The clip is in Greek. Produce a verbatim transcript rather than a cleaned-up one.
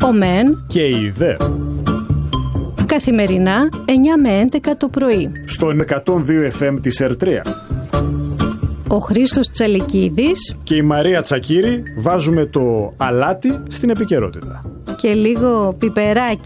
ο Μεν και η Δε. Καθημερινά εννιά με έντεκα το πρωί. Στον εκατόν δύο εφ εμ της Ερτρέα. Ο Χρήστος Τσαλικίδης και η Μαρία Τσακύρη βάζουμε το αλάτι στην επικαιρότητα. Και λίγο πιπεράκι.